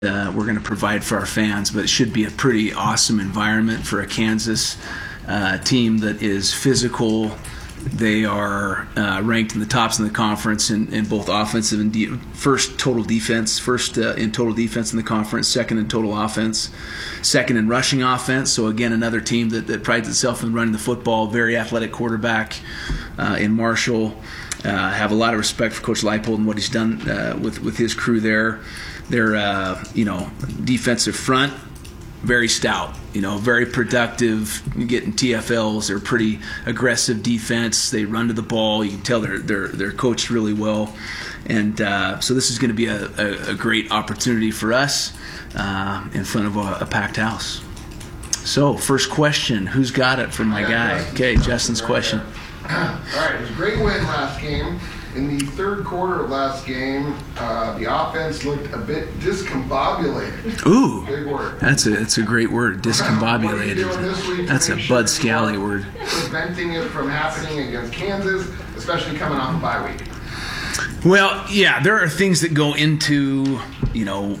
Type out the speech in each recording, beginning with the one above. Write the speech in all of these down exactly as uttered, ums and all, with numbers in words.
uh, we're going to provide for our fans, but it should be a pretty awesome environment for a Kansas uh, team that is physical. They are uh, ranked in the tops in the conference in, in both offensive and de- first total defense, first uh, in total defense in the conference, second in total offense, second in rushing offense. So again, another team that, that prides itself in running the football. Very athletic quarterback uh, in Marshall. Uh, have a lot of respect for Coach Leipold and what he's done uh, with with his crew there. Their uh, you know defensive front, very stout, you know, very productive, getting T F Ls. They're pretty aggressive defense. They run to the ball. You can tell they're they're they're coached really well, and uh, so this is going to be a, a, a great opportunity for us uh, in front of a, a packed house. So first question, who's got it from my guy? Okay, Justin's question. All right, it was a great win last game. In the third quarter of last game, uh, the offense looked a bit discombobulated. Ooh, big word. That's a that's a great word, discombobulated. That's a Bud Scally word. Preventing it from happening against Kansas, especially coming off a bye week. Well, yeah, there are things that go into you know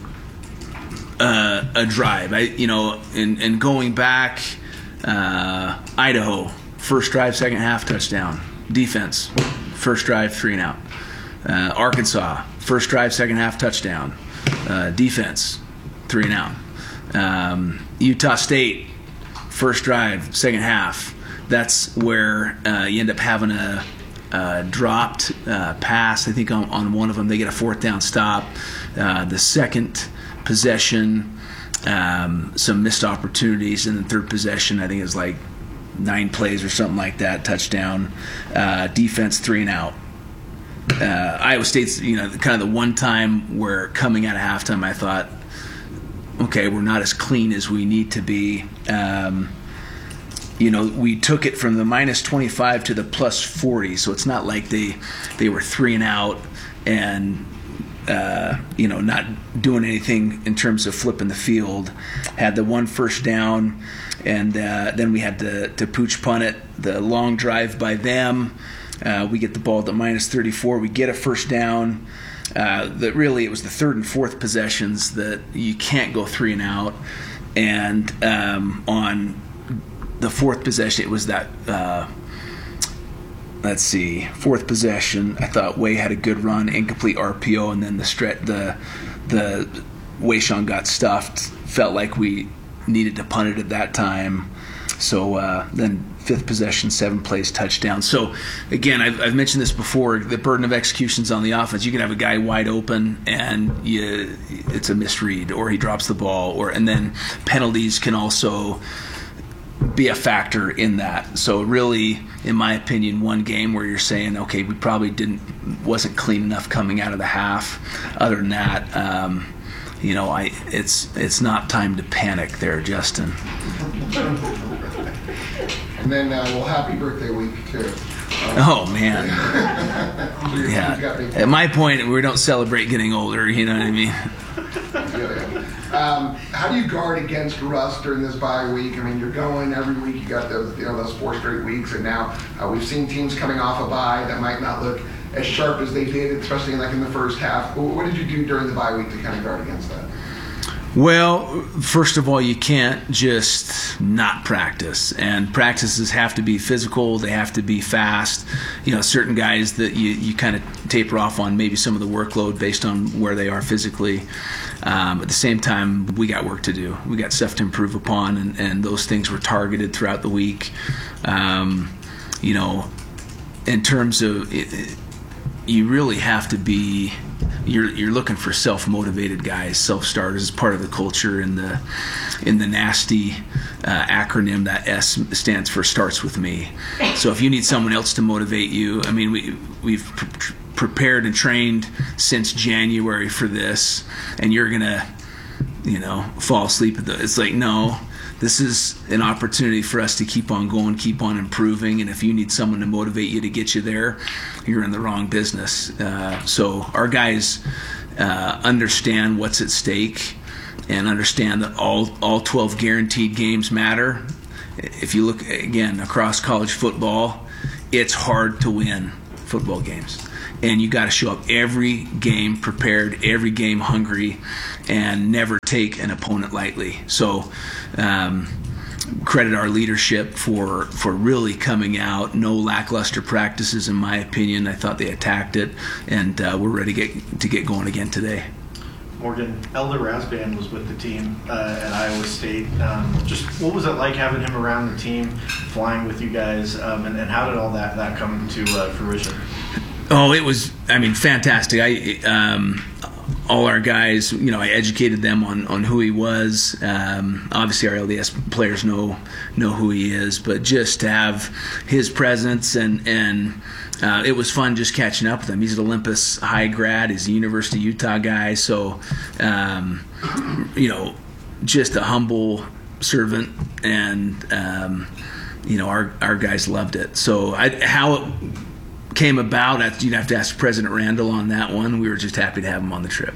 uh, a drive. I you know, and and going back, uh, Idaho, first drive, second half touchdown, defense. First drive, three and out. Uh, Arkansas, first drive, second half, touchdown. Uh, defense, three and out. Um, Utah State, first drive, second half. That's where uh, you end up having a, a dropped uh, pass. I think on, on one of them they get a fourth down stop. Uh, the second possession, um, some missed opportunities. And the third possession, I think, is like nine plays or something like that, touchdown. Uh, defense, three and out. Uh, Iowa State's, you know, kind of the one time where coming out of halftime I thought, okay, we're not as clean as we need to be. Um, you know, we took it from the minus twenty-five to the plus forty, so it's not like they they were three and out and uh, you know, not doing anything in terms of flipping the field. Had the one first down, and uh, then we had to, to pooch punt it. The long drive by them, uh, we get the ball at the minus thirty-four. We get a first down. Uh, that really, it was the third and fourth possessions that you can't go three and out. And um, on the fourth possession, it was that. Uh, Let's see. Fourth possession. I thought Way had a good run, incomplete R P O, and then the stretch, the the Wayshawn got stuffed. Felt like we needed to punt it at that time. So uh, then fifth possession, seven plays, touchdown. So again, I've, I've mentioned this before. The burden of execution's on the offense. You can have a guy wide open, and you, it's a misread, or he drops the ball, or and then penalties can also be a factor in that. So really, in my opinion, one game where you're saying, okay, we probably didn't wasn't clean enough coming out of the half. Other than that, um, you know, I it's it's not time to panic there, Justin. And then, uh, well, happy birthday week too. Um, oh man, yeah. At my point, we don't celebrate getting older. You know what I mean? Um, how do you guard against rust during this bye week? I mean, you're going every week. You got those, you know, those four straight weeks, and now uh, we've seen teams coming off a bye that might not look as sharp as they did, especially like in the first half. What did you do during the bye week to kind of guard against that? Well, first of all, you can't just not practice, and practices have to be physical. They have to be fast. You know, certain guys that you, you kind of taper off on maybe some of the workload based on where they are physically. Um, at the same time, we got work to do. We got stuff to improve upon, and, and those things were targeted throughout the week. Um, you know, in terms of it, it, you really have to be you're you're looking for self-motivated guys, self-starters as part of the culture. In the in the nasty uh, acronym, that S stands for starts with me. So if you need someone else to motivate you, I mean, we we've pre- prepared and trained since January for this, and you're gonna you know fall asleep at the it's like, no, this is an opportunity for us to keep on going, keep on improving, and if you need someone to motivate you to get you there, you're in the wrong business. Uh, so our guys uh, understand what's at stake and understand that all, all twelve guaranteed games matter. If you look, again, across college football, it's hard to win football games. and you got to show up every game prepared, every game hungry, and never take an opponent lightly. So um, credit our leadership for for really coming out. No lackluster practices, in my opinion. I thought they attacked it, and uh, we're ready to get to get going again today. Morgan, Elder Rasband was with the team uh, at Iowa State. Um, just what was it like having him around the team, flying with you guys, um, and, and how did all that, that come to uh, fruition? Oh, it was, I mean, fantastic. I um, all our guys, you know, I educated them on, on who he was. Um, obviously, our L D S players know know who he is, but just to have his presence and and Uh, it was fun just catching up with him. He's an Olympus High grad. He's a University of Utah guy. So, um, you know, just a humble servant. And, um, you know, our, our guys loved it. So I, how it came about, you'd have to ask President Randall on that one. We were just happy to have him on the trip.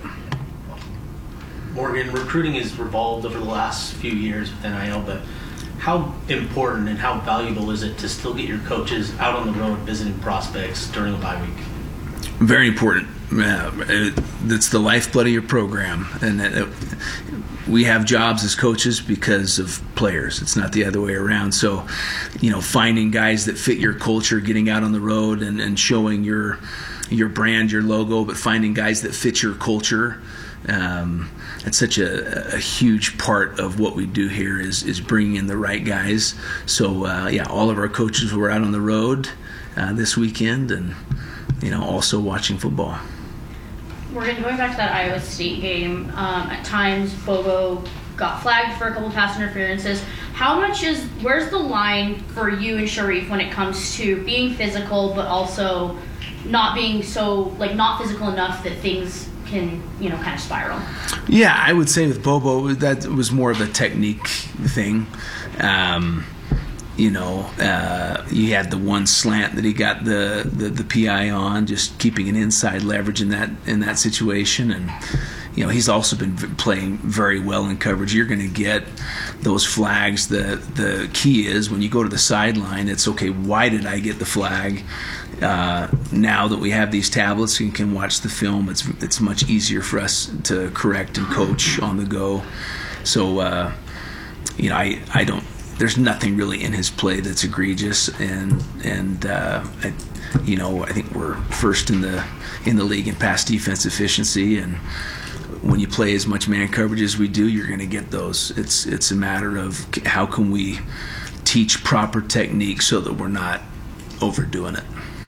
Morgan, recruiting has revolved over the last few years with N I L, but how important and how valuable is it to still get your coaches out on the road visiting prospects during a bye week? Very important. Uh, it's the lifeblood of your program. And it, we have jobs as coaches because of players. It's not the other way around. So, you know, finding guys that fit your culture, getting out on the road and, and showing your your brand, your logo, but finding guys that fit your culture. Um, it's such a, a huge part of what we do here is, is bringing in the right guys. So, uh, yeah, all of our coaches were out on the road uh, this weekend and, you know, also watching football. Morgan, going back to that Iowa State game, um, at times Bobo got flagged for a couple pass interferences. How much is, where's the line for you and Sharif when it comes to being physical but also not being so, like, not physical enough that things can, you know, kind of spiral? Yeah, I would say with Bobo that was more of a technique thing. Um, you know, uh, he had the one slant that he got the, the, the P I on, just keeping an inside leverage in that in that situation. And, you know, he's also been playing very well in coverage. You're going to get those flags. The, the key is when you go to the sideline, it's, okay, why did I get the flag? Uh, now that we have these tablets and can watch the film, it's it's much easier for us to correct and coach on the go. So, uh, you know, I, I don't. There's nothing really in his play that's egregious, and and uh, I, you know, I think we're first in the in the league in pass defense efficiency, and when you play as much man coverage as we do, you're going to get those. It's it's a matter of how can we teach proper technique so that we're not overdoing it.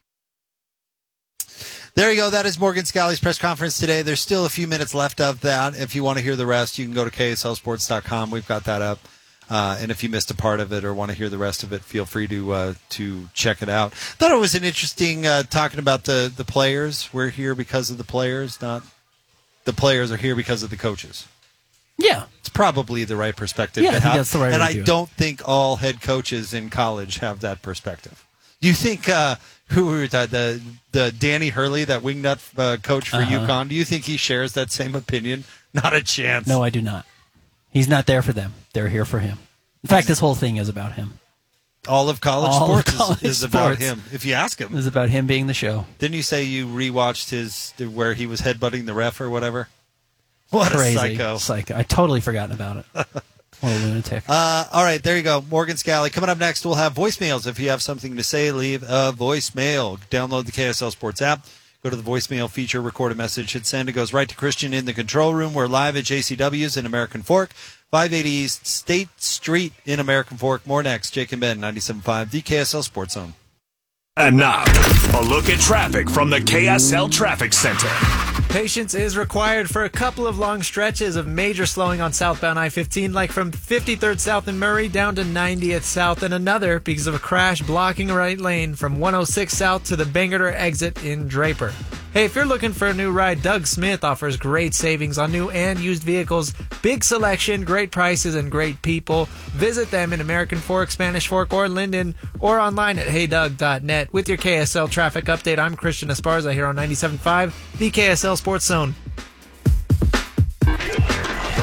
There you go. That is Morgan Scalley's press conference today. There's still a few minutes left of that. If you want to hear the rest, you can go to K S L sports dot com. We've got that up. Uh, and if you missed a part of it or want to hear the rest of it, feel free to uh, to check it out. Thought it was an interesting uh, talking about the, the players. We're here because of the players, not the players are here because of the coaches. Yeah. It's probably the right perspective Yeah, to I think have. that's the right and way I to do it. don't think all head coaches in college have that perspective. Do you think uh, who were the, the the Danny Hurley, that wingnut uh, coach for Uh-huh. UConn? Do you think he shares that same opinion? Not a chance. No, I do not. He's not there for them. They're here for him. In fact, this whole thing is about him. All of college All of sports is- college is, about sports. him. If you ask him, It's about him being the show. didn't you say you rewatched his where he was headbutting the ref or whatever? What Crazy. a psycho! Psycho. I totally forgotten about it. What a lunatic. Uh, all right, there you go. Morgan Scalley. Coming up next, we'll have voicemails. If you have something to say, leave a voicemail. Download the K S L Sports app. Go to the voicemail feature, record a message, hit send. It goes right to Christian in the control room. We're live at J C W's in American Fork, five eighty East State Street in American Fork. More next. Jake and Ben, ninety-seven point five, the K S L Sports Zone. And now, a look at traffic from the K S L Traffic Center. Patience is required for a couple of long stretches of major slowing on southbound I fifteen, like from fifty-third South in Murray down to ninetieth South, and another because of a crash blocking a right lane from one oh six South to the Bangor exit in Draper. Hey, if you're looking for a new ride, Doug Smith offers great savings on new and used vehicles, big selection, great prices, and great people. Visit them in American Fork, Spanish Fork, or Linden, or online at hey doug dot net. With your K S L traffic update, I'm Christian Esparza here on ninety-seven point five, the K S L Sports Zone. This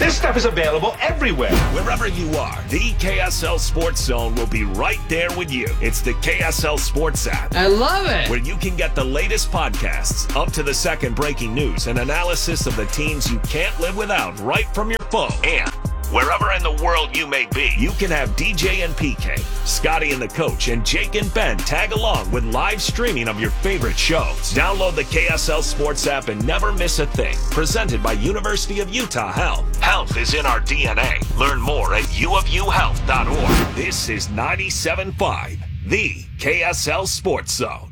This stuff is available everywhere. Wherever you are, the K S L Sports Zone will be right there with you. It's the K S L Sports app. I love it. Where you can get the latest podcasts, up to the second breaking news, and analysis of the teams you can't live without right from your phone. And wherever in the world you may be, you can have D J and P K, Scotty and the Coach, and Jake and Ben tag along with live streaming of your favorite shows. Download the K S L Sports app and never miss a thing. Presented by University of Utah Health. Health is in our D N A. Learn more at u of u health dot org. This is ninety-seven point five, the K S L Sports Zone.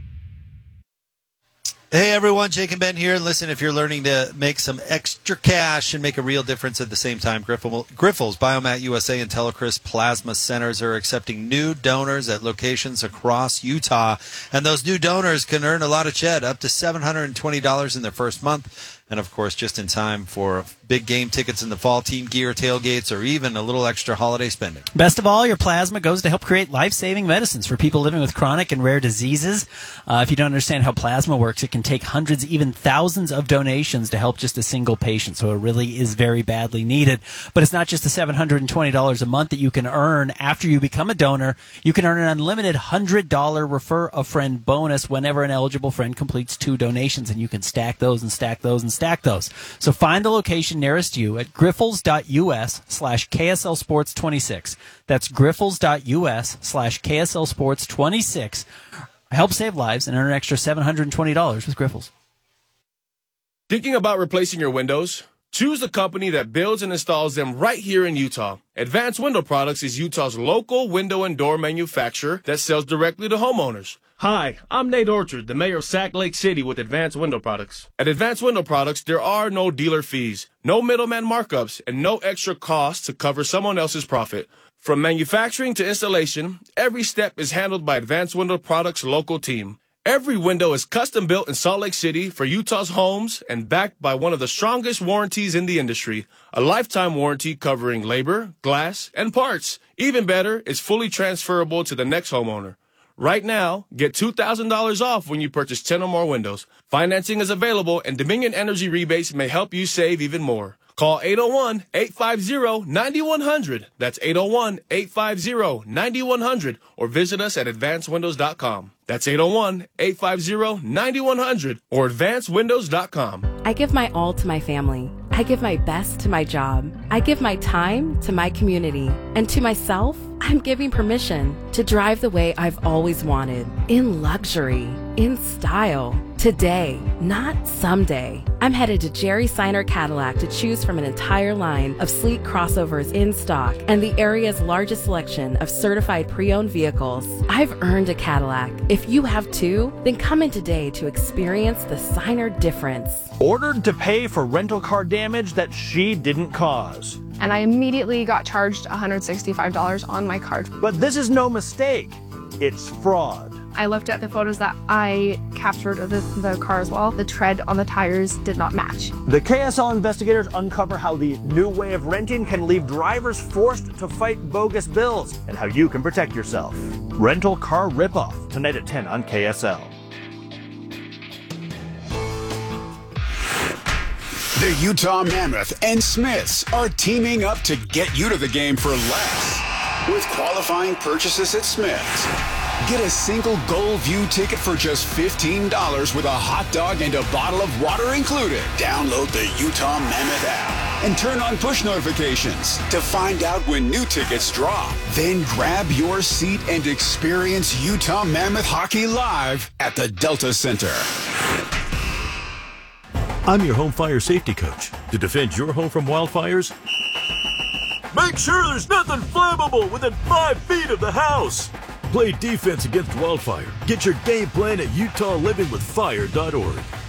Hey everyone, Jake and Ben here. And listen, if you're learning to make some extra cash and make a real difference at the same time, Griffle, Griffles, Biomat U S A, and Telechrist Plasma Centers are accepting new donors at locations across Utah. And those new donors can earn a lot of ched, up to seven hundred twenty dollars in their first month. And, of course, just in time for big game tickets in the fall, team gear, tailgates, or even a little extra holiday spending. Best of all, your plasma goes to help create life-saving medicines for people living with chronic and rare diseases. Uh, if you don't understand how plasma works, it can take hundreds, even thousands of donations to help just a single patient. So it really is very badly needed. But it's not just the seven hundred twenty dollars a month that you can earn after you become a donor. You can earn an unlimited one hundred dollars refer a friend bonus whenever an eligible friend completes two donations. And you can stack those and stack those and stack those. So find the location nearest you at griffles.us slash KSL Sports 26. That's griffles.us slash KSL Sports 26. Help save lives and earn an extra seven hundred twenty dollars with Griffles. Thinking about replacing your windows? Choose a company that builds and installs them right here in Utah. Advanced Window Products is Utah's local window and door manufacturer that sells directly to homeowners. Hi, I'm Nate Orchard, the mayor of Sac Lake City with Advanced Window Products. At Advanced Window Products, there are no dealer fees, no middleman markups, and no extra costs to cover someone else's profit. From manufacturing to installation, every step is handled by Advanced Window Products' local team. Every window is custom built in Salt Lake City for Utah's homes and backed by one of the strongest warranties in the industry, a lifetime warranty covering labor, glass, and parts. Even better, it's fully transferable to the next homeowner. Right now, get two thousand dollars off when you purchase ten or more windows. Financing is available, and Dominion Energy rebates may help you save even more. Call eight oh one, eight five zero, nine one zero zero. That's eight oh one, eight five zero, nine one zero zero. Or visit us at advanced windows dot com. That's eight oh one, eight five zero, nine one zero zero or advanced windows dot com. I give my all to my family. I give my best to my job. I give my time to my community. And to myself, I'm giving permission to drive the way I've always wanted. In luxury, in style. Today, not someday. I'm headed to Jerry Seiner Cadillac to choose from an entire line of sleek crossovers in stock and the area's largest selection of certified pre-owned vehicles. I've earned a Cadillac. If you have too, then come in today to experience the Seiner difference. Ordered to pay for rental car damage that she didn't cause. And I immediately got charged one hundred sixty-five dollars on my card. But this is no mistake. It's fraud. I looked at the photos that I captured of the, the car as well. The tread on the tires did not match. The K S L investigators uncover how the new way of renting can leave drivers forced to fight bogus bills and how you can protect yourself. Rental Car Ripoff, tonight at ten on K S L. The Utah Mammoth and Smiths are teaming up to get you to the game for less. With qualifying purchases at Smith's, get a single Gold View ticket for just fifteen dollars with a hot dog and a bottle of water included. Download the Utah Mammoth app and turn on push notifications to find out when new tickets drop. Then grab your seat and experience Utah Mammoth hockey live at the Delta Center. I'm your home fire safety coach. To defend your home from wildfires, make sure there's nothing flammable within five feet of the house. Play defense against wildfire. Get your game plan at utah living with fire dot org.